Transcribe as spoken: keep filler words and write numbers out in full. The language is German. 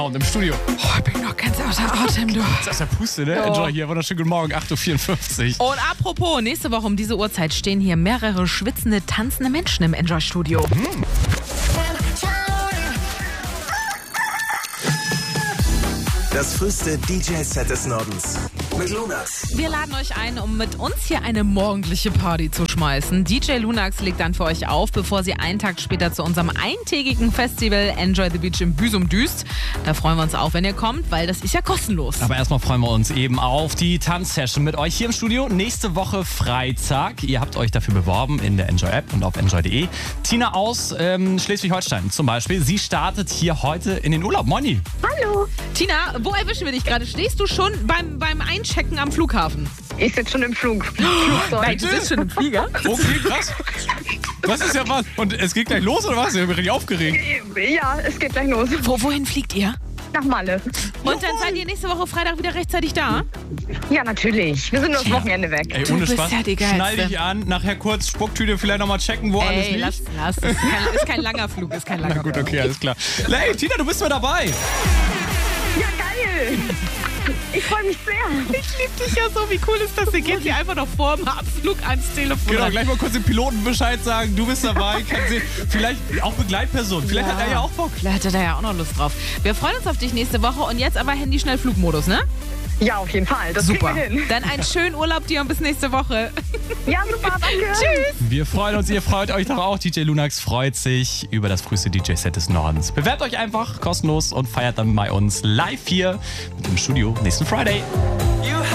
Und im Studio. Oh, ich bin noch ganz außer Atem, du. Das ist der Puste, ne? Oh. Enjoy hier. Wunderschönen guten Morgen, acht Uhr vierundfünfzig. Und apropos, nächste Woche um diese Uhrzeit stehen hier mehrere schwitzende, tanzende Menschen im Enjoy-Studio. Hm. Das früheste D J-Set des Nordens. Mit Lunax. Wir laden euch ein, um mit uns hier eine morgendliche Party zu schmeißen. D J Lunax legt dann für euch auf, bevor sie einen Tag später zu unserem eintägigen Festival Enjoy the Beach im Büsum düst. Da freuen wir uns auch, wenn ihr kommt, weil das ist ja kostenlos. Aber erstmal freuen wir uns eben auf die Tanzsession mit euch hier im Studio. Nächste Woche Freitag. Ihr habt euch dafür beworben in der Enjoy-App und auf enjoy punkt de. Tina aus ähm, Schleswig-Holstein zum Beispiel. Sie startet hier heute in den Urlaub. Moini. Hallo. Tina, wo erwischen wir dich gerade? Stehst du schon beim, beim Einchecken am Flughafen? Ich sitze schon im Flug. Nein, du sitzt schon im Flieger? Okay, krass. Das ist ja was. Und es geht gleich los, oder was? Ich bin richtig aufgeregt. Ja, es geht gleich los. Wo, wohin fliegt ihr? Nach Malle. Und dann seid ihr nächste Woche Freitag wieder rechtzeitig da? Ja, natürlich. Wir sind nur das Wochenende weg. Ey, Du ohne bist Spaß. ja die Geilste. Schnall dich an, nachher kurz Spucktüte vielleicht nochmal checken, wo alles Ey, liegt. lass, lass. Ist kein, ist kein langer Flug, ist kein langer Na gut, Flug. okay, alles klar. Hey, Tina, du bist mal dabei. Ja, geil. Ich freue mich sehr. Ich liebe dich ja so. Wie cool ist das? Ihr geht sie einfach noch vor dem Abflug ans Telefon. Genau, gleich mal kurz den Piloten Bescheid sagen, du bist dabei, kann sehen. Vielleicht auch Begleitperson, vielleicht Ja. hat er ja auch Bock. Vielleicht hat er ja auch noch Lust drauf. Wir freuen uns auf dich nächste Woche und jetzt aber Handy-Schnell-Flugmodus, ne? Ja, auf jeden Fall. Das Super. kriegen wir hin. Dann einen schönen Urlaub dir und bis nächste Woche. Ja, super, danke. Tschüss. Wir freuen uns, ihr freut euch doch auch. D J Lunax freut sich über das früheste D J-Set des Nordens. Bewerbt euch einfach kostenlos und feiert dann bei uns live hier mit dem Studio nächsten Friday.